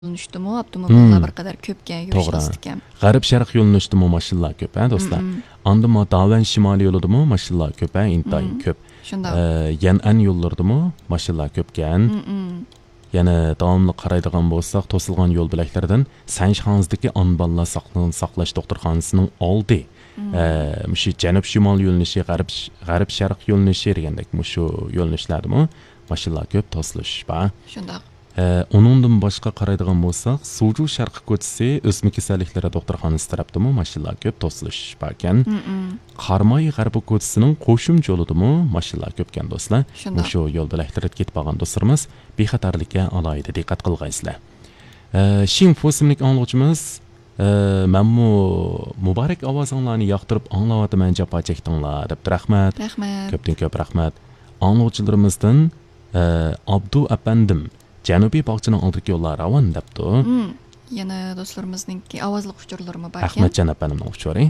yo'llanishdim, avtomobillar bir qadar ko'pga yurishdi ekan. G'arb sharq yo'llanishdim, mashinlar ko'p, do'stlar. Andimi Davan shimoliy yo'lidimi, mashinlar ko'p, intayin ko'p. Shunday. Yan'an yo'llardimi, mashinlar ko'pkan. Yana davomli qaraydigan bo'lsak, to'silgan yo'l bilaklaridan Sanshxanzdagi Anballar saqlash doktorxonasining oldi. Shu janub shimol yo'linishi, g'arb sharq yo'linishi degandek, shu yo'linishlardimi, mashinlar ko'p to'silish bor. Shunday. Onundan boshqa qaraydigan bo'lsak, Suju sharq ko'chasi o'sma kasalliklari doktorxonasi tarafdami mashinlar ko'p to'silish bor ekan. Qarmoy g'arbi ko'chasining qo'shimcha yo'lidami mashinlar ko'pkan do'stlar. Shu yo'l bilaklariga ketib qolgan do'stlarimiz bexatarlikka alohida diqqat qilgaysizlar. Shinfo ismli anglovchimiz Mammu muborak ovozinglarni yoqtirib anglayapman, jafo chekdinglar deb rahmat. Ko'pdan ko'p rahmat. Anglovchilarimizdan Abdu apandim Janubiy bog'chaning oldidagi yo'llar ravon debdi. Yana do'stlarimizning ovozli uchurlarimi bor ekan. Ahmadjon apanimning uchuri.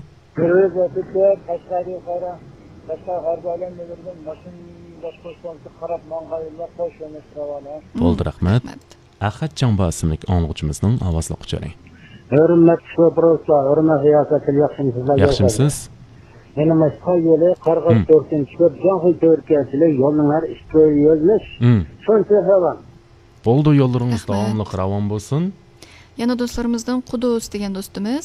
Bo'ldi, rahmat. Ahadjon ismli anglovchimizning ovozli uchuri. Hurmatli sho'broslar, hurmatli riyosatil yaxshimisiz? Yaxshimisiz? Yana Moskva yo'li 44-ko'p jonli ko'rkasilik yo'llar ishga yo'lnish. Shuncha ravon. Bo'ldi, yo'llaringiz davomli ravon bo'lsin. Yana do'stlarimizdan Qudus degan do'stimiz.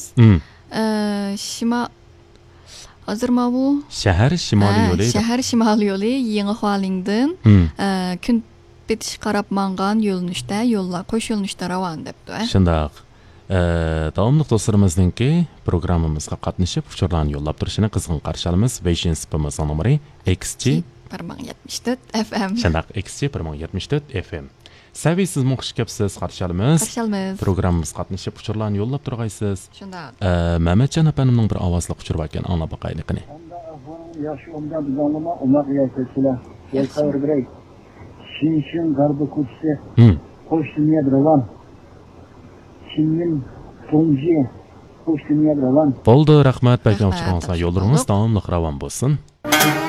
Hozirma bu shahar shimoliy yo'li. Shahar shimoliy yo'li Yangi Xualingdan kun bitish qarab mangan yo'linishda yo'llar qo'sh yo'linishda ravon debdi. Shunday. Davomli do'stlarimizningki programmamizga qatnashib uchurlarni yo'llab turishini qizg'in qarshi olamiz. Vision spimiz nomeri XG 174 FM. Shunday, XG 174 FM. Saviysiz muxish kapsiz qarshi olamiz. Programmamiz qatnashib uchurlarni yo'llab turg'aysiz. Shunday. Mamatjon apanimning bir ovozli uchur bor ekan, anglab boqaylik qani. Yaxshi o'nda bizonlama umaq yasasizlar. Yaqor biray. Shinshin g'arbi ko'chasi. Qo'shniya ravon. Shinning so'nggi qo'shniya ravon. Bo'ldi, rahmat. Balki uchirgansiz yo'llaringiz davomli ravon bo'lsin.